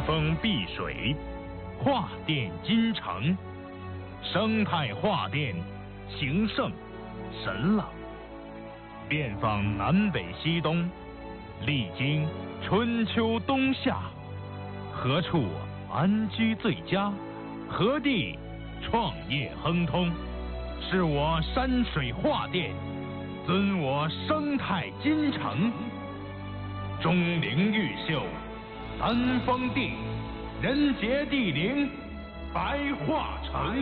风碧水，画电金城，生态画电，情圣神朗，遍访南北西东，历经春秋冬夏，何处安居最佳？何地创业亨通？是我山水画电，尊我生态金城。钟灵毓秀，三峰地，人杰地灵，白桦城。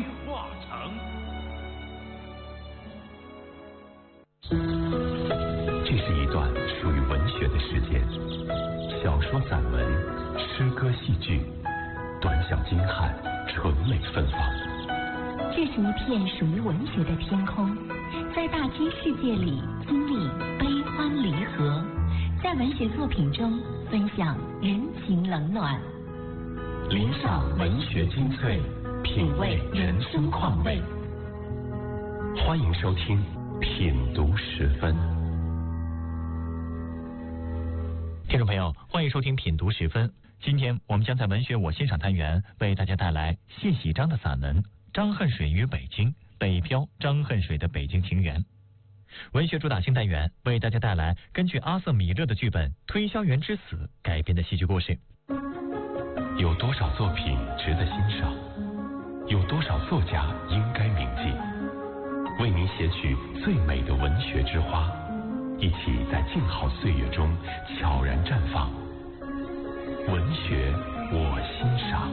这是一段属于文学的时间，小说、散文、诗歌、戏剧，短小精悍，纯美芬芳。 这是一片属于文学的天空，在大千世界里经历悲欢离合，在文学作品中分享人情冷暖， 聆赏文学精粹，品味人生况味。欢迎收听品读十分。 听众朋友，欢迎收听品读十分。今天我们将在文学我欣赏单元为大家带来谢喜章的散文《张恨水与北京》，北漂张恨水的北京情缘。文学主打新单元为大家带来根据阿瑟米勒的剧本《推销员之死》改编的戏剧故事。 有多少作品值得欣赏？有多少作家应该铭记？为您写取最美的文学之花，一起在静好岁月中悄然绽放。文学我欣赏。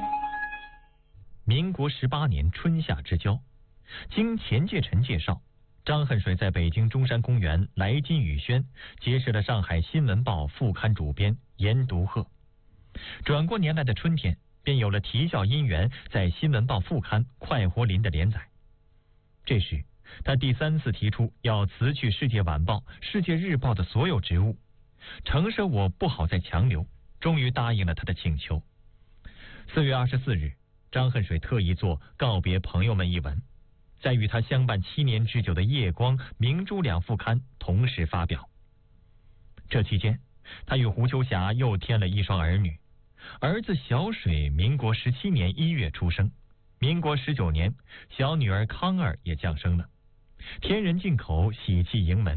民国18年春夏之交，经钱介臣介绍，张恨水在北京中山公园来金雨轩结识了上海新闻报副刊主编严独鹤。转过年来的春天，便有了啼笑姻缘在新闻报副刊快活林的连载。这时他第3次提出要辞去世界晚报、世界日报的所有职务，诚舍我不好再强留，终于答应了他的请求。4月24日，张恨水特意做告别朋友们一文，在与他相伴7年之久的夜光、明珠两副刊同时发表。这期间，他与胡秋霞又添了一双儿女，儿子小水民国17年1月出生，民国19年小女儿康儿也降生了，天人进口，喜气盈门。